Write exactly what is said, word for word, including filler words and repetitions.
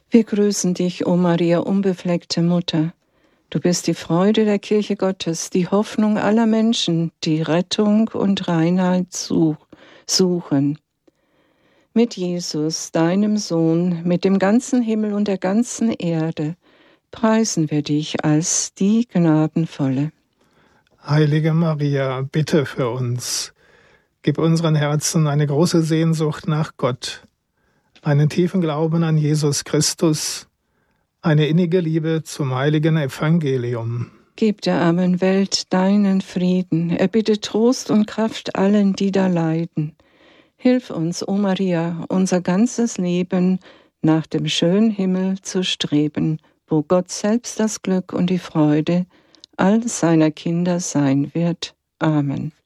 Wir grüßen dich, o Maria, unbefleckte Mutter. Du bist die Freude der Kirche Gottes, die Hoffnung aller Menschen, die Rettung und Reinheit suchen. Mit Jesus, deinem Sohn, mit dem ganzen Himmel und der ganzen Erde, preisen wir dich als die Gnadenvolle. Heilige Maria, bitte für uns. Gib unseren Herzen eine große Sehnsucht nach Gott, einen tiefen Glauben an Jesus Christus, eine innige Liebe zum heiligen Evangelium. Gib der armen Welt deinen Frieden, erbitte Trost und Kraft allen, die da leiden. Hilf uns, o Maria, unser ganzes Leben nach dem schönen Himmel zu streben, wo Gott selbst das Glück und die Freude all seiner Kinder sein wird. Amen.